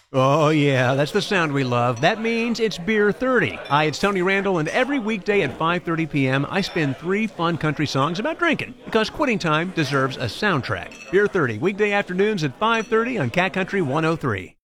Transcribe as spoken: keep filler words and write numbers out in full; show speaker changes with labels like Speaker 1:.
Speaker 1: Oh, yeah, that's the sound we love. That means it's Beer thirty. Hi, it's Tony Randall, and every weekday at five thirty p.m., I spin three fun country songs about drinking, because quitting time deserves a soundtrack. Beer thirty, weekday afternoons at five thirty on Cat Country one oh three.